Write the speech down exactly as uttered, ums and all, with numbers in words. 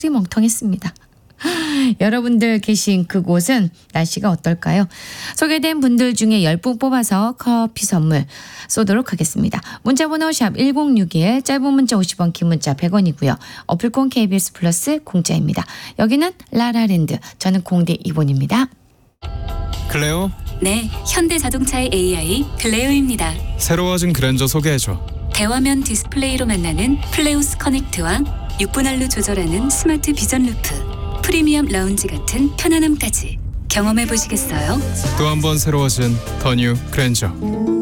멍텅했습니다. 여러분들 계신 그곳은 날씨가 어떨까요? 소개된 분들 중에 열 분 뽑아서 커피 선물 쏘도록 하겠습니다. 문자번호 샵 일공육일, 짧은 문자 오십 원, 긴 문자 백 원이고요. 어플콘 케이비에스 플러스 공짜입니다. 여기는 라라랜드, 저는 공대 이본입니다. 클레오? 네, 현대자동차의 에이아이 클레오입니다. 새로워진 그랜저 소개해줘. 대화면 디스플레이로 만나는 플레우스 커넥트와 육 분 할로 조절하는 스마트 비전 루프, 프리미엄 라운지 같은 편안함까지 경험해 보시겠어요? 또 한 번 새로워진 더 뉴 그랜저.